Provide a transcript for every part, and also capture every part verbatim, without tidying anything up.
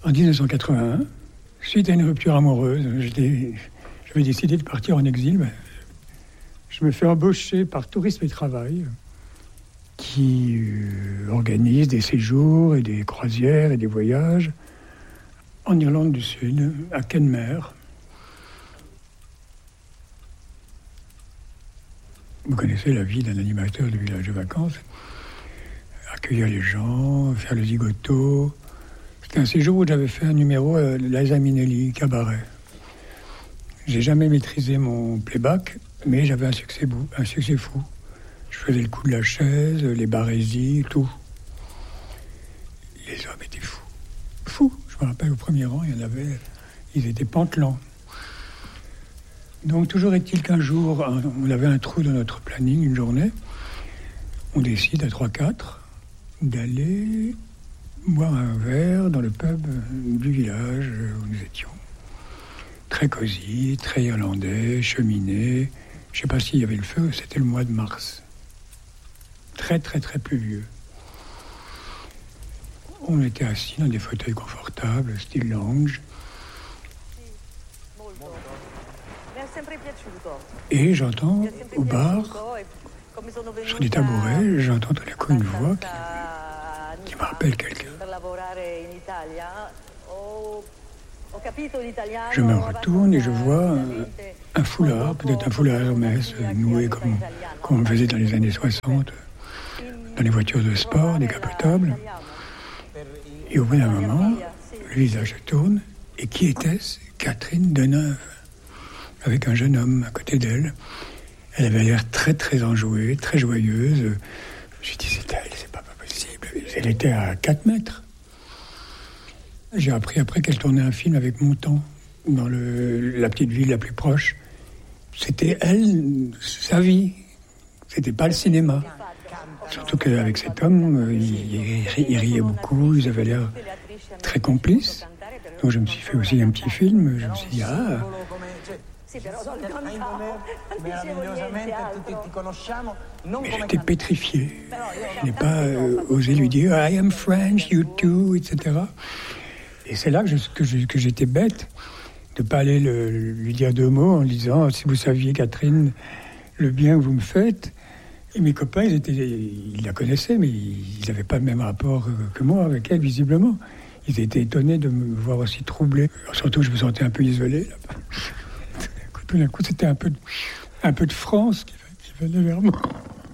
En dix-neuf cent quatre-vingt-un, suite à une rupture amoureuse, j'étais, j'avais décidé de partir en exil. Ben, je me fais embaucher par Tourisme et Travail, qui euh, organise des séjours et des croisières et des voyages en Irlande du Sud, à Kenmare. Vous connaissez la vie d'un animateur de village de vacances. Accueillir les gens, faire le zigoto. C'était un séjour où j'avais fait un numéro à Liza Minnelli, cabaret. J'ai jamais maîtrisé mon playback, mais j'avais un succès, beau, un succès fou. Je faisais le coup de la chaise, les barésies, tout. Les hommes étaient fous. Fous. Je me rappelle, au premier rang, il y en avait, ils étaient pantelants. Donc, toujours est-il qu'un jour, on avait un trou dans notre planning, une journée. On décide à trois quatre d'aller boire un verre dans le pub du village où nous étions. Très cosy, très irlandais, cheminée. Je ne sais pas s'il y avait le feu, c'était le mois de mars. Très, très, très pluvieux. On était assis dans des fauteuils confortables, style lounge. Et j'entends au bar, sur des tabourets, j'entends tout d'un coup une voix qui, qui me rappelle quelqu'un. Je me retourne et je vois un, un foulard, peut-être un foulard Hermès, noué comme, comme on faisait dans les années soixante, dans les voitures de sport, décapotables. Et au bout d'un moment, le visage se tourne. Et qui était-ce? Catherine Deneuve, avec un jeune homme à côté d'elle. Elle avait l'air très, très enjouée, très joyeuse. Je me suis dit, c'est elle, c'est pas, pas possible. Elle était à quatre mètres. J'ai appris après qu'elle tournait un film avec Montand, dans le, la petite ville la plus proche. C'était elle, sa vie. C'était pas le cinéma. Surtout qu'avec cet homme, il, il riait beaucoup, ils avaient l'air très complices. Donc je me suis fait aussi un petit film, je me suis dit, ah... Mais j'étais pétrifié. Je n'ai pas euh, osé lui dire « I am French, you too », et cetera. Et c'est là que, je, que, je, que j'étais bête de ne pas aller le, lui dire deux mots en disant « Si vous saviez, Catherine, le bien que vous me faites ». Et mes copains, ils, étaient, ils la connaissaient, mais ils n'avaient pas le même rapport que moi avec elle, visiblement. Ils étaient étonnés de me voir aussi troublé. Surtout, je me sentais un peu isolé, là-bas. Tout d'un coup, c'était un peu de, un peu de France qui, qui venait vers moi.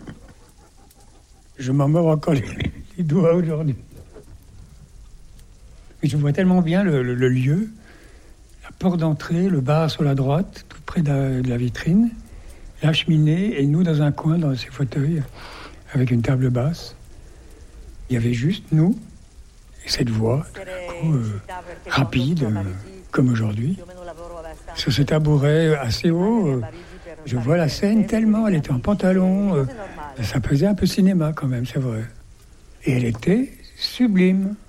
Je m'en mords encore les, les doigts aujourd'hui. Mais je vois tellement bien le, le, le lieu, la porte d'entrée, le bar sur la droite, tout près de la, de la vitrine, la cheminée, et nous dans un coin, dans ces fauteuils, avec une table basse. Il y avait juste nous, et cette voix, tout d'un coup, euh, rapide, euh, comme aujourd'hui. Sur ce tabouret assez haut, euh, je vois la scène tellement, elle était en pantalon, euh, ça faisait un peu cinéma quand même, c'est vrai. Et elle était sublime.